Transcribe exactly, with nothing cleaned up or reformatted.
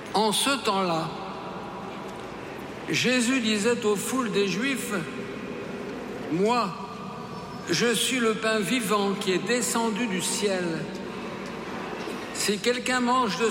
En ce temps-là, Jésus disait aux foules des Juifs, « Moi, je suis le pain vivant qui est descendu du ciel. Si quelqu'un mange de